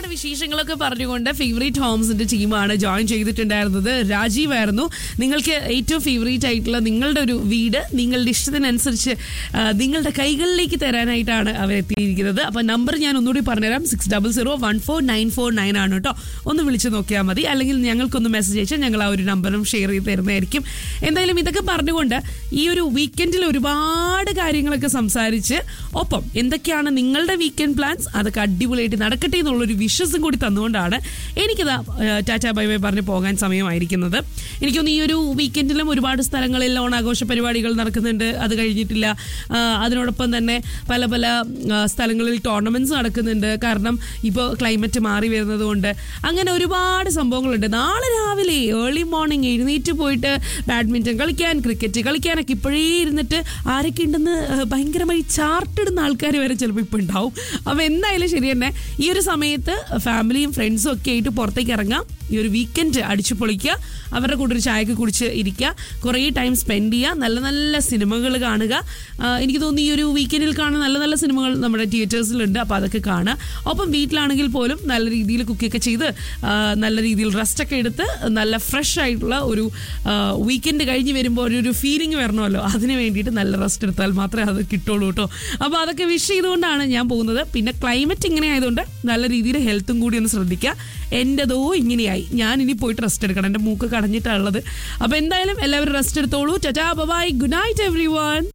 വിശേഷങ്ങളൊക്കെ പറഞ്ഞുകൊണ്ട് ഫേവറേറ്റ് ഹോംസിന്റെ ടീമാണ് ജോയിൻ ചെയ്തിട്ടുണ്ടായിരുന്നത്. രാജീവ് ആയിരുന്നു. നിങ്ങൾക്ക് ഏറ്റവും ഫേവറേറ്റ് ആയിട്ടുള്ള നിങ്ങളുടെ ഒരു വീട് നിങ്ങളുടെ ഇഷ്ടത്തിനനുസരിച്ച് നിങ്ങളുടെ കൈകളിലേക്ക് തരാനായിട്ടാണ് അവരെത്തിയിരിക്കുന്നത്. അപ്പൊ നമ്പർ ഞാൻ ഒന്നുകൂടി പറഞ്ഞുതരാം. 60014949 ആണ് കേട്ടോ. ഒന്ന് വിളിച്ചു നോക്കിയാൽ മതി, അല്ലെങ്കിൽ ഞങ്ങൾക്കൊന്ന് മെസ്സേജ് അയച്ചാൽ ഞങ്ങൾ ആ ഒരു നമ്പറും ഷെയർ ചെയ്ത് തരുന്നതായിരിക്കും. എന്തായാലും ഇതൊക്കെ പറഞ്ഞുകൊണ്ട് ഈ ഒരു വീക്കെൻഡിൽ ഒരുപാട് കാര്യങ്ങളൊക്കെ സംസാരിച്ച് ഒപ്പം എന്തൊക്കെയാണ് നിങ്ങളുടെ വീക്കെൻഡ് പ്ലാൻസ് അതൊക്കെ അടിപൊളിയായിട്ട് നടക്കട്ടെ എന്നുള്ളൊരു വിശ്വാസം കൂടി തന്നുകൊണ്ടാണ് എനിക്കിതാ ടാറ്റാ ബൈ ബൈ പറഞ്ഞ് പോകാൻ സമയമായിരിക്കുന്നത്. എനിക്കൊന്ന് ഈ ഒരു വീക്കെൻഡിലും ഒരുപാട് സ്ഥലങ്ങളിൽ ഓണാഘോഷ പരിപാടികൾ നടക്കുന്നുണ്ട്. അത് കഴിഞ്ഞിട്ടില്ല. അതിനോടൊപ്പം തന്നെ പല പല സ്ഥലങ്ങളിൽ ടൂർണമെന്റ്സ് നടക്കുന്നുണ്ട്. കാരണം ഇപ്പോൾ ക്ലൈമറ്റ് മാറി വരുന്നത് കൊണ്ട് അങ്ങനെ ഒരുപാട് സംഭവങ്ങളുണ്ട്. നാളെ രാവിലെ ഏർലി മോർണിംഗ് എഴുന്നേറ്റ് പോയിട്ട് ബാഡ്മിൻ്റൺ കളിക്കാൻ, ക്രിക്കറ്റ് കളിക്കാനൊക്കെ ഇപ്പോഴേ ഇരുന്നിട്ട് ആരൊക്കെ ഉണ്ടെന്ന് ഭയങ്കരമായി ചാർട്ടിടുന്ന ആൾക്കാർ വരെ ചിലപ്പോൾ ഇപ്പോൾ ഉണ്ടാവും. അപ്പോൾ എന്തായാലും ശരി തന്നെ ഈ ഒരു സമയത്ത് ഫാമിലിയും ഫ്രണ്ട്സും ഒക്കെ ആയിട്ട് പുറത്തേക്ക് ഇറങ്ങാം. ഈ ഒരു വീക്കെൻഡ് അടിച്ചു പൊളിക്കുക. അവരുടെ കൂടെ ഒരു ചായയൊക്കെ കുടിച്ച് ഇരിക്കുക. കുറേ ടൈം സ്പെൻഡ് ചെയ്യുക. നല്ല നല്ല സിനിമകൾ കാണുക. എനിക്ക് തോന്നുന്നു ഈ ഒരു വീക്കെൻഡിൽ കാണുന്ന നല്ല നല്ല സിനിമകൾ നമ്മുടെ തിയേറ്റേഴ്സിലുണ്ട്. അപ്പോൾ അതൊക്കെ കാണുക. ഒപ്പം വീട്ടിലാണെങ്കിൽ പോലും നല്ല രീതിയിൽ കുക്കൊക്കെ ചെയ്ത് നല്ല രീതിയിൽ റെസ്റ്റൊക്കെ എടുത്ത് നല്ല ഫ്രഷ് ആയിട്ടുള്ള ഒരു വീക്കെൻഡ് കഴിഞ്ഞ് വരുമ്പോൾ ഒരു ഫീലിംഗ് വരണമല്ലോ. അതിന് വേണ്ടിയിട്ട് നല്ല റെസ്റ്റ് എടുത്താൽ മാത്രമേ അത് കിട്ടുള്ളൂ കേട്ടോ. അപ്പോൾ അതൊക്കെ വിഷ് ചെയ്തുകൊണ്ടാണ് ഞാൻ പോകുന്നത്. പിന്നെ ക്ലൈമറ്റ് ഇങ്ങനെ ആയതുകൊണ്ട് നല്ല രീതിയിൽ ഹെൽത്തും കൂടി ഒന്ന് ശ്രദ്ധിക്കുക. എൻ്റെതോ ഇങ്ങനെയായി. ഞാൻ ഇനി പോയിട്ട് റെസ്റ്റ് എടുക്കണം. എൻ്റെ മൂക്ക് കടഞ്ഞിട്ടാണുള്ളത്. അപ്പോൾ എന്തായാലും എല്ലാവരും റെസ്റ്റ് എടുത്തോളൂ. Tata bye bye. Good night everyone.